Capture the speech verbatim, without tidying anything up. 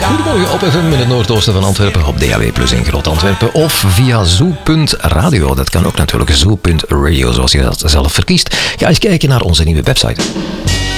Goedemorgen op F M in het noordoosten van Antwerpen, op D A B plus in Groot-Antwerpen of via zoo punt radio. Dat kan ook natuurlijk zoo punt radio, zoals je dat zelf verkiest. Ga eens kijken naar onze nieuwe website.